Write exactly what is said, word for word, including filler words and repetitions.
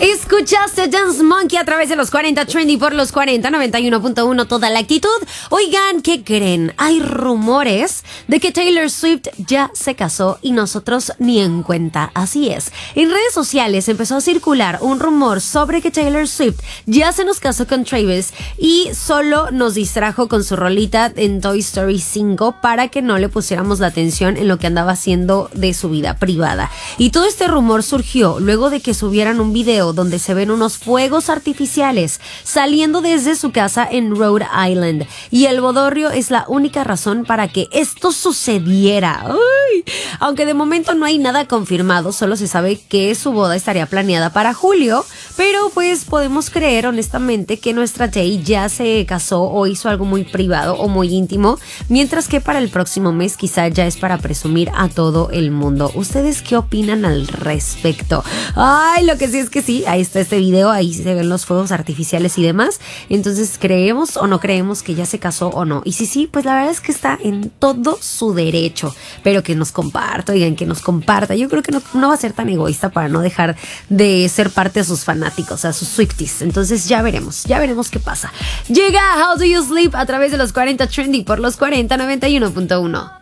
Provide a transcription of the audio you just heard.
Escuchaste Dance Monkey a través de los cuarenta Trendy por los cuarenta, noventa y uno punto uno toda la actitud. Oigan, ¿qué creen? Hay rumores de que Taylor Swift ya se casó y nosotros ni en cuenta. Así es. En redes sociales empezó a circular un rumor sobre que Taylor Swift ya se nos casó con Travis y solo nos distrajo con su rolita en Toy Story cinco para que no le pusiéramos la atención en lo que andaba haciendo de su vida privada. Y todo este rumor surgió luego de que subieran un video donde se ven unos fuegos artificiales saliendo desde su casa en Rhode Island. Y el bodorrio es la única razón para que esto sucediera. ¡Ay! Aunque de momento no hay nada confirmado, solo se sabe que su boda estaría planeada para julio, pero pues podemos creer honestamente que nuestra Tay ya se casó o hizo algo muy privado o muy íntimo, mientras que para el próximo mes quizá ya es para presumir a todo el mundo. ¿Ustedes qué opinan al respecto? Ay, lo que sí es que sí, ahí está este video, ahí se ven los fuegos artificiales y demás. Entonces, ¿creemos o no creemos que ya se casó o no? Y sí, sí, pues la verdad es que está en todo su derecho, pero que nos comparta, oigan, que nos comparta. Yo creo que no, no va a ser tan egoísta para no dejar de ser parte de sus fanáticos, a sus Swifties. Entonces ya veremos, ya veremos qué pasa. Llega How Do You Sleep a través de los cuarenta Trendy por los cuarenta, noventa y uno punto uno.